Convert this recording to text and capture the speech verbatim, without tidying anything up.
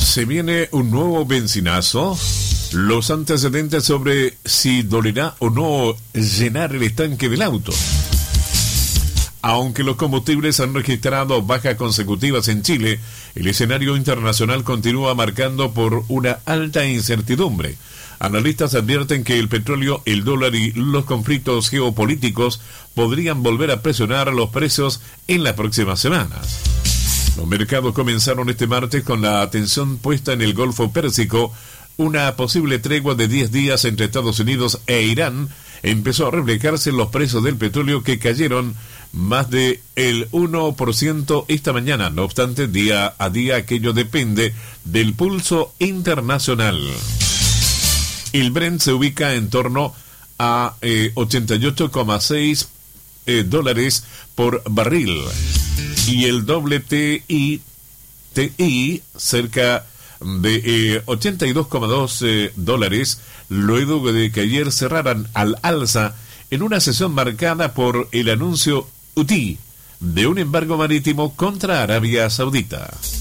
¿Se viene un nuevo benzinazo? Los antecedentes sobre si dolerá o no llenar el estanque del auto. Aunque los combustibles han registrado bajas consecutivas en Chile, el escenario internacional continúa marcando por una alta incertidumbre. Analistas advierten que el petróleo, el dólar y los conflictos geopolíticos podrían volver a presionar los precios en las próximas semanas. Los mercados comenzaron este martes con la atención puesta en el Golfo Pérsico. Una posible tregua de diez días entre Estados Unidos e Irán empezó a reflejarse en los precios del petróleo, que cayeron más de el uno por ciento esta mañana. No obstante, día a día aquello depende del pulso internacional. El Brent se ubica en torno a eh, ochenta y ocho coma seis eh, dólares por barril y el W T I, T I cerca de eh, ochenta y dos coma dos eh, dólares, luego de que ayer cerraran al alza en una sesión marcada por el anuncio U T I de un embargo marítimo contra Arabia Saudita.